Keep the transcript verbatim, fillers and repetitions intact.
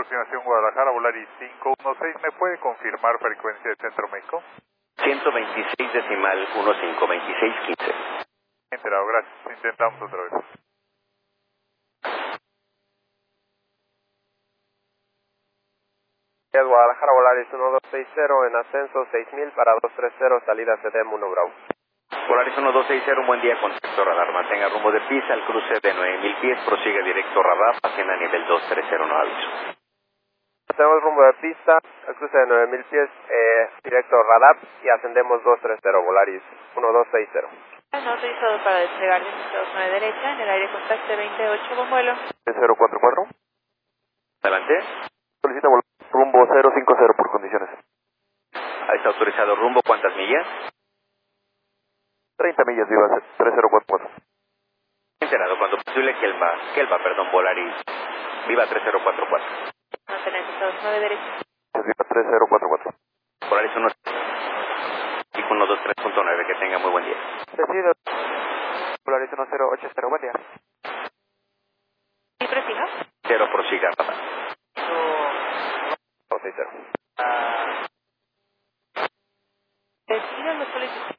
aproximación Guadalajara, Volaris cinco uno seis, ¿me puede confirmar frecuencia de Centro México? ciento veintiséis decimal quince veintiséis quince. Enterado, gracias. Intentamos otra vez. Guadalajara, Volaris uno dos seis cero, en ascenso seis mil para dos tres cero, salida C D M uno Bravo. Volaris uno dos seis cero, un buen día, contacto radar, mantenga rumbo de pista al cruce de nueve mil pies, prosigue directo radar, pasen a nivel dos tres cero, no aviso. Tenemos rumbo de pista al cruce de nueve mil pies, eh, directo radar y ascendemos dos tres cero, Volaris uno dos seis cero. No autorizado para despegar de Estados nueve derecha, en el aire contacte veintiocho con vuelo. cero cuatro cuatro. Adelante. Solicita rumbo cero cinco cero por condiciones. Ahí está autorizado rumbo, ¿cuántas millas? treinta millas, viva tres cero cuatro cuatro. Enterado, cuando posible, Kelva, Kelva, perdón, Volaris, viva tres cero cuatro cuatro. Mantener Estados nueve derecha. Viva tres cero cuatro cuatro. Volaris uno dos tres punto nueve, que tenga muy buen día. Decido. Volaris uno cero ocho cero, buen día. ¿Y prefija? Cero, prosiga, radar. dos seis cero. Decido lo solicito.